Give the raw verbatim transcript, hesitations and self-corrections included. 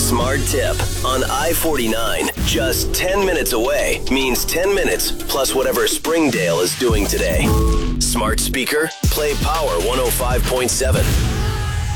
Smart tip on I forty-nine. Just ten minutes away means ten minutes plus whatever Springdale is doing today. Smart speaker, play Power one oh five point seven.